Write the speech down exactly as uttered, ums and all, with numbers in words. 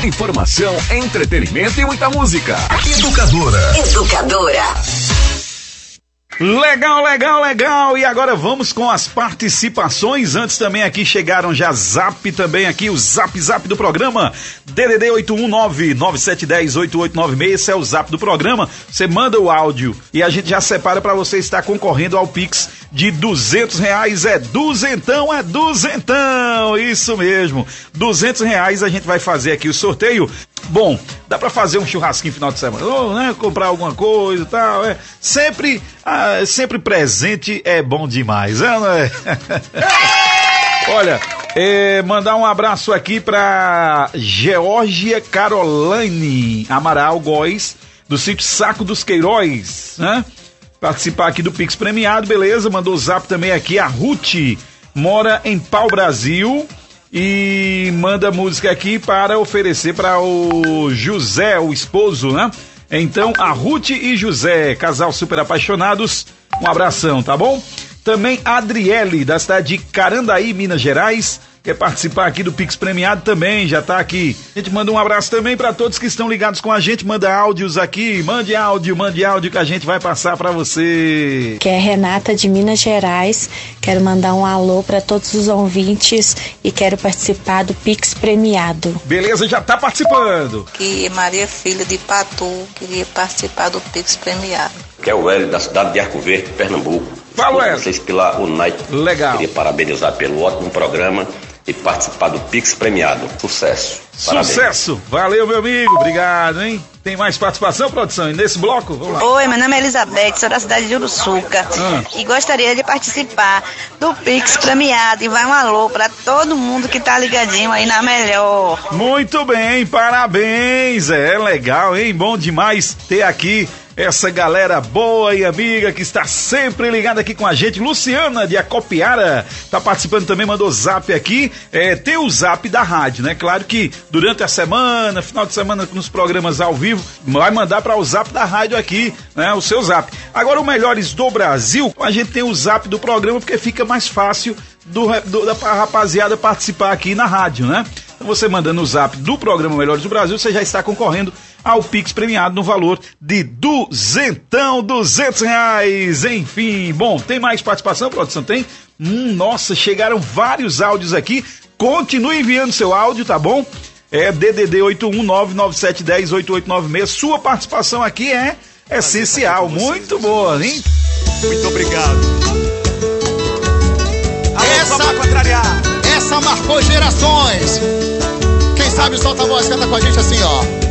Informação, entretenimento e muita música. Educadora. Educadora. Legal, legal, legal. E agora vamos com as participações. Antes também aqui chegaram já zap também aqui, o zap zap do programa. D D D oito um nove, nove sete um zero, oito oito nove seis, esse é o zap do programa. Você manda o áudio e a gente já separa para você estar concorrendo ao Pix de duzentos reais. É duzentão, é duzentão. Isso mesmo. Duzentos reais a gente vai fazer aqui o sorteio. Bom, dá pra fazer um churrasquinho final de semana, ou, né, comprar alguma coisa e tal, é. Sempre, ah, sempre presente é bom demais, é, não é? Olha, é, mandar um abraço aqui pra Geórgia Caroline Amaral Góes, do sítio Saco dos Queiroz, né? Participar aqui do Pix premiado, beleza, mandou o zap também aqui, a Ruth, mora em Pau Brasil, e manda música aqui para oferecer para o José, o esposo, né? Então, a Ruth e José, casal super apaixonados, um abração, tá bom? Também a Adriele, da cidade de Carandaí, Minas Gerais, quer participar aqui do Pix premiado também, já tá aqui. A gente manda um abraço também para todos que estão ligados com a gente, manda áudios aqui, mande áudio, mande áudio que a gente vai passar para você. Que é Renata de Minas Gerais, quero mandar um alô para todos os ouvintes e quero participar do Pix premiado. Beleza, já tá participando. Que Maria Filha de Patu queria participar do Pix premiado. Que é o Hélio da cidade de Arco Verde, Pernambuco. Fala, Hélio. Vocês pela Unite. Legal. Queria parabenizar pelo ótimo programa e participar do Pix premiado. Sucesso. Parabéns. Sucesso. Valeu, meu amigo. Obrigado, hein? Tem mais participação, produção? E nesse bloco? Vamos lá. Oi, meu nome é Elizabeth, sou da cidade de Uruçuca ah. e gostaria de participar do Pix premiado. E vai um alô pra todo mundo que tá ligadinho aí na melhor. Muito bem, parabéns. É legal, hein? Bom demais ter aqui essa galera boa e amiga que está sempre ligada aqui com a gente. Luciana de Acopiara tá participando também, mandou zap aqui. É, tem o zap da rádio, né? Claro que durante a semana, final de semana nos programas ao vivo, vai mandar para o zap da rádio aqui, né? O seu zap. Agora o Melhores do Brasil, a gente tem o zap do programa porque fica mais fácil do, do, da rapaziada participar aqui na rádio, né? Então você mandando o zap do programa Melhores do Brasil, você já está concorrendo ao Pix premiado no valor de duzentão, duzentos reais, enfim. Bom, tem mais participação, produção? Tem? Hum, nossa, chegaram vários áudios aqui. Continue enviando seu áudio, tá bom? É D D D oito um nove, nove sete um zero, oito oito nove seis. Sua participação aqui é essencial, muito boa, hein? Muito obrigado. Essa, essa marcou gerações. Quem sabe solta a voz, canta com a gente assim, ó.